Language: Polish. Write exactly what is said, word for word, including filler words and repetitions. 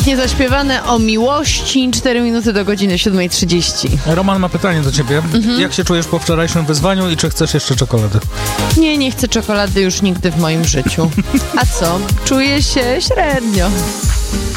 Pięknie zaśpiewane o miłości. cztery minuty do godziny siódma trzydzieści. Roman ma pytanie do ciebie. Mhm. Jak się czujesz po wczorajszym wyzwaniu i czy chcesz jeszcze czekolady? Nie, nie chcę czekolady już nigdy w moim życiu. A co? Czuję się średnio.